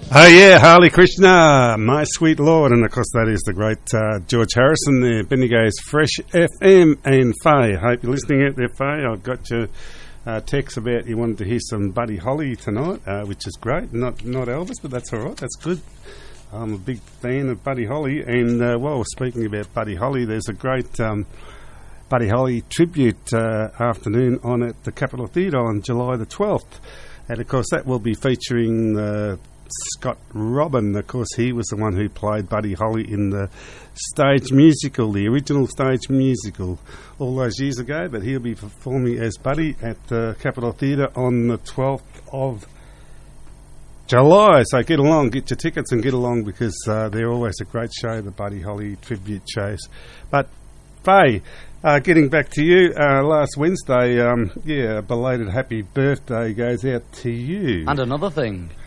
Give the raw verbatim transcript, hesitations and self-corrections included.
Oh yeah, Harley Krishna, My Sweet Lord, and of course that is the great uh, George Harrison there. Bendigo's Fresh F M and Faye. Hope you're listening out there, Faye. I've got your uh, text about you wanted to hear some Buddy Holly tonight, uh, which is great. Not not Elvis, but that's all right. That's good. I'm a big fan of Buddy Holly, and uh, while we're speaking about Buddy Holly, there's a great um, Buddy Holly tribute uh, afternoon on at the Capitol Theatre on July the twelfth, and of course that will be featuring Uh, Scott Robin. Of course, he was the one who played Buddy Holly in the stage musical, the original stage musical, all those years ago. But he'll be performing as Buddy at the Capitol Theatre on the twelfth of July. So get along, get your tickets and get along, because uh, they're always a great show, the Buddy Holly tribute shows. But Faye, uh, getting back to you, uh, last Wednesday, um, yeah, a belated happy birthday goes out to you. And another thing.